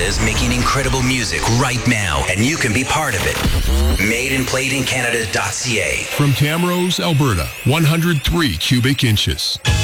Canada's making incredible music right now, and you can be part of it. MadeandPlayedInCanada.ca. From Camrose, Alberta, 103 cubic inches.